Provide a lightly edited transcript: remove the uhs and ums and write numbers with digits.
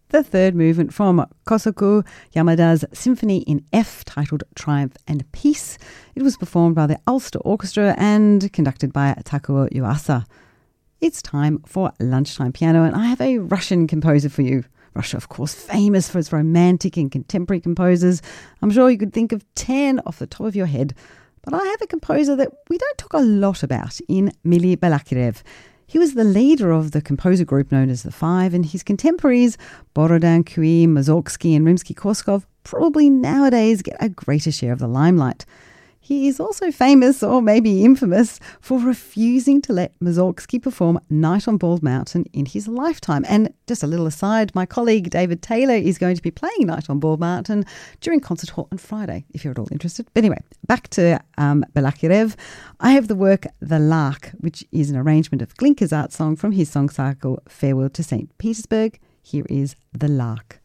the third movement from Kosoku Yamada's Symphony in F titled Triumph and Peace. It was performed by the Ulster Orchestra and conducted by Takuo Yuasa. It's time for Lunchtime Piano, and I have a Russian composer for you. Russia, of course, famous for its romantic and contemporary composers. I'm sure you could think of 10 off the top of your head. But I have a composer that we don't talk a lot about in Mili Balakirev. He was the leader of the composer group known as the Five, and his contemporaries, Borodin, Cui, Mussorgsky and Rimsky-Korsakov, probably nowadays get a greater share of the limelight. He is also famous, or maybe infamous, for refusing to let Mussorgsky perform Night on Bald Mountain in his lifetime. And just a little aside, my colleague David Taylor is going to be playing Night on Bald Mountain during Concert Hall on Friday, if you're at all interested. But anyway, back to Balakirev. I have the work The Lark, which is an arrangement of Glinka's art song from his song cycle Farewell to St. Petersburg. Here is The Lark.